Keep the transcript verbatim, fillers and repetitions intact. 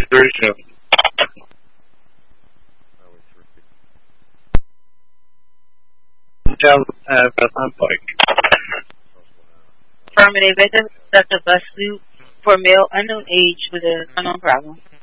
Very soon. Down uh, Bethlehem Pike. Affirmative. Accept a bus loop for male unknown age with an unknown problem.